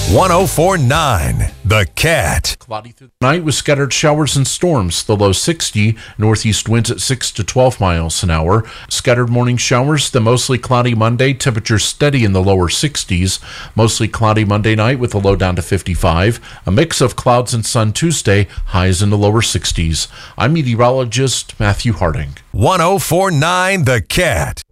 104.9 The Cat. Cloudy through the night with scattered showers and storms. The low 60. Northeast winds at 6 to 12 miles an hour. Scattered morning showers. The mostly cloudy Monday. Temperature steady in the lower 60s. Mostly cloudy Monday night with a low down to 55. A mix of clouds and sun Tuesday. Highs in the lower 60s. I'm meteorologist Matthew Harding. 104.9 The Cat.